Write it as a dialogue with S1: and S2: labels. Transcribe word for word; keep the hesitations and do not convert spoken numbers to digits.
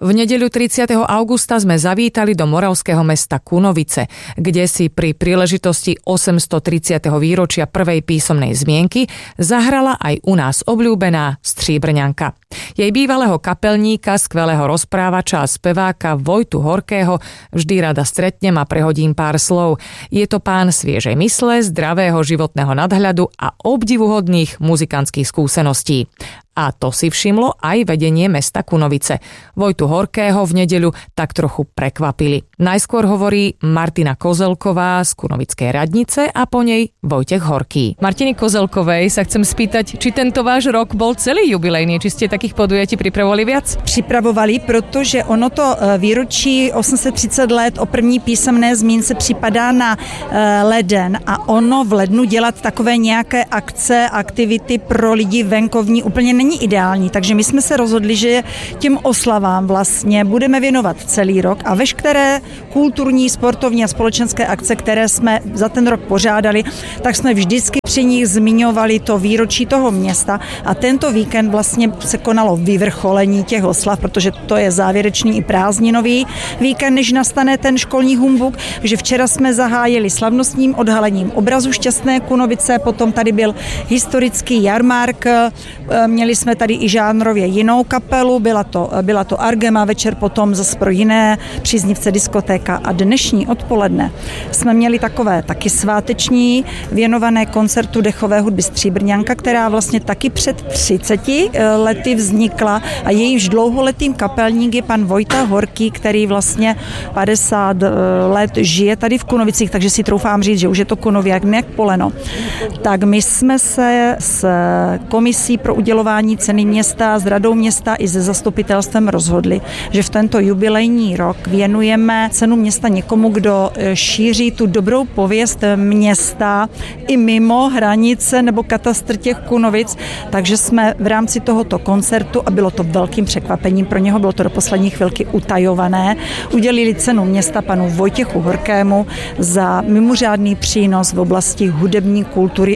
S1: V nedeľu tridsiateho augusta sme zavítali do moravského mesta Kunovice, kde si pri príležitosti osemstotridsiateho výročia prvej písomnej zmienky zahrala aj u nás obľúbená Stříbrňanka. Jej bývalého kapelníka, skvelého rozprávača a speváka Vojtu Horkého vždy rada stretnem a prehodím pár slov. Je to pán sviežej mysle, zdravého životného nadhľadu a obdivuhodných muzikantských skúseností. A to si všimlo aj vedenie mesta Kunovice. Vojtu Horkého v nedeľu tak trochu prekvapili. Najskôr hovorí Martina Kozelková z Kunovickej radnice a po nej Vojtech Horký. Martiny Kozelkovej sa chcem spýtať, či tento váš rok bol celý jubilejný, či ste takých podujatí pripravovali viac?
S2: Připravovali, protože ono to výročí osm set třicet let o první písemné zmínce připadá na leden a ono v lednu dělat takové nějaké akce, aktivity pro lidi venkovní úplně není ideální, takže my jsme se rozhodli, že těm oslavám vlastně budeme věnovat celý rok a veškeré kulturní, sportovní a společenské akce, které jsme za ten rok pořádali, tak jsme vždycky při nich zmiňovali to výročí toho města a tento víkend vlastně se konalo vyvrcholení těch oslav, protože to je závěrečný i prázdninový víkend, než nastane ten školní humbuk, že včera jsme zahájili slavnostním odhalením obrazu Šťastné Kunovice, potom tady byl historický jarmark, měli jsme tady i žánrově jinou kapelu, byla to, byla to Argema, večer potom zase pro jiné příznivce diskotéka a dnešní odpoledne jsme měli takové taky sváteční věnované koncertu dechové hudby Stříbrňanka, která vlastně taky před třiceti lety vznikla a jejímž dlouholetým kapelník je pan Vojta Horký, který vlastně padesát let žije tady v Kunovicích, takže si troufám říct, že už je to Kunoviak jak poleno. Tak my jsme se s komisí pro udělování ceny města, s radou města i se zastupitelstvem rozhodli, že v tento jubilejní rok věnujeme cenu města někomu, kdo šíří tu dobrou pověst města i mimo hranice nebo katastr těch Kunovic, takže jsme v rámci tohoto koncertu, a bylo to velkým překvapením pro něho, bylo to do poslední chvilky utajované, udělili cenu města panu Vojtěchu Horkému za mimořádný přínos v oblasti hudební kultury